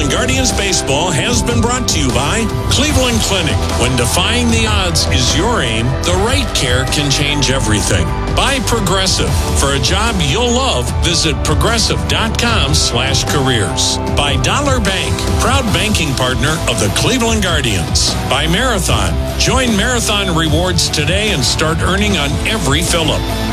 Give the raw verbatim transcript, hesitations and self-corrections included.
Cleveland Guardians Baseball has been brought to you by Cleveland Clinic. When defying the odds is your aim, the right care can change everything. By Progressive. For a job you'll love, visit progressive.com slash careers. By Dollar Bank, proud banking partner of the Cleveland Guardians. By Marathon. Join Marathon Rewards today and start earning on every fill-up.